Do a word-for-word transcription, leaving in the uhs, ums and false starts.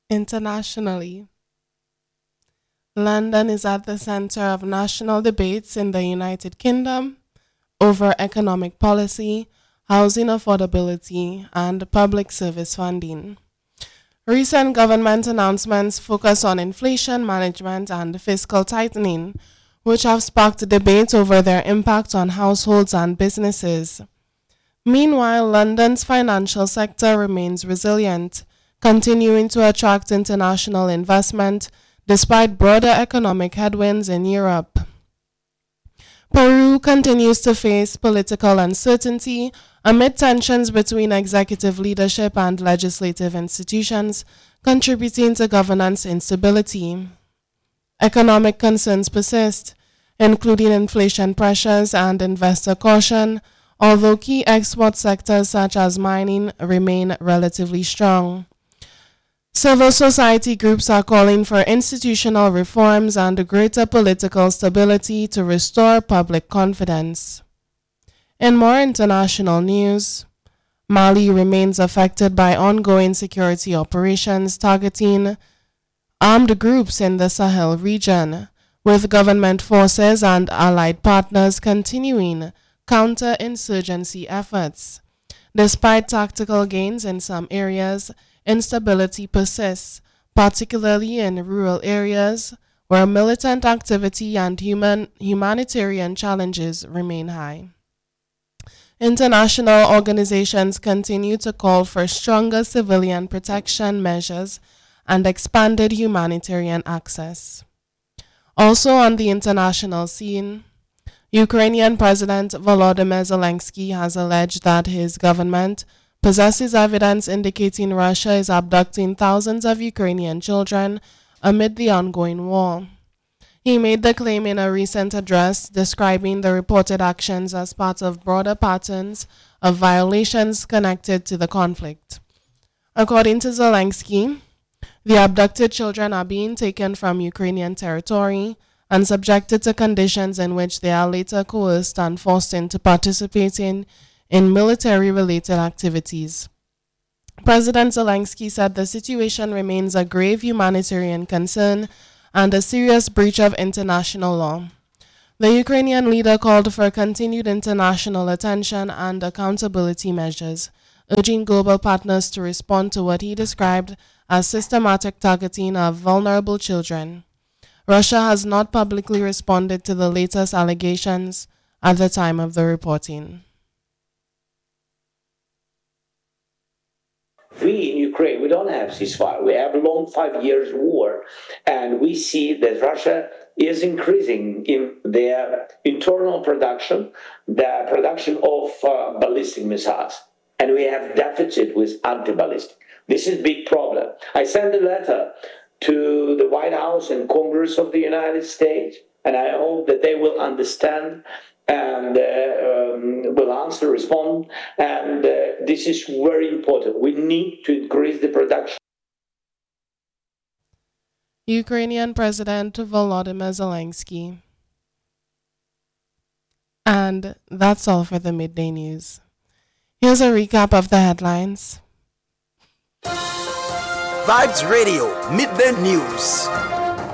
Internationally, London is at the center of national debates in the United Kingdom over economic policy, housing affordability, and public service funding. Recent government announcements focus on inflation management and fiscal tightening, which have sparked debate over their impact on households and businesses. Meanwhile, London's financial sector remains resilient, continuing to attract international investment despite broader economic headwinds in Europe. Peru continues to face political uncertainty amid tensions between executive leadership and legislative institutions, contributing to governance instability. Economic concerns persist, including inflation pressures and investor caution, although key export sectors such as mining remain relatively strong. Civil society groups are calling for institutional reforms and greater political stability to restore public confidence. In more international news, Mali remains affected by ongoing security operations targeting armed groups in the Sahel region, with government forces and allied partners continuing counter-insurgency efforts. Despite tactical gains in some areas, instability persists, particularly in rural areas where militant activity and human humanitarian challenges remain high. International organizations continue to call for stronger civilian protection measures and expanded humanitarian access. Also on the international scene, Ukrainian President Volodymyr Zelensky has alleged that his government possesses evidence indicating Russia is abducting thousands of Ukrainian children amid the ongoing war. He made the claim in a recent address describing the reported actions as part of broader patterns of violations connected to the conflict. According to Zelensky, the abducted children are being taken from Ukrainian territory and subjected to conditions in which they are later coerced and forced into participating in military-related activities. President Zelensky said the situation remains a grave humanitarian concern and a serious breach of international law. The Ukrainian leader called for continued international attention and accountability measures, urging global partners to respond to what he described as systematic targeting of vulnerable children. Russia has not publicly responded to the latest allegations at the time of the reporting. We in Ukraine, we don't have ceasefire. We have a long five years war, and we see that Russia is increasing in their internal production, the production of uh, ballistic missiles, and we have deficit with anti-ballistic. This is a big problem. I sent a letter to the White House and Congress of the United States, and I hope that they will understand and uh, um, will answer, respond, and uh, this is very important. We need to increase the production. Ukrainian President Volodymyr Zelensky. And that's all for the Midday News. Here's a recap of the headlines. Vibes Radio Midday News.